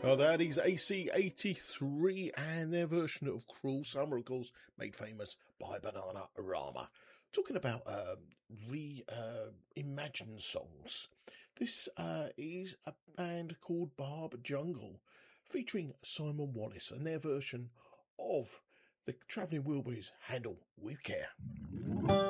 Oh, that is AC/83 and their version of Cruel Summer, of course, made famous by Bananarama. Talking about reimagined songs, this is a band called Barb Jungle, featuring Simon Wallace and their version of the Travelling Wilburys, Handle with Care.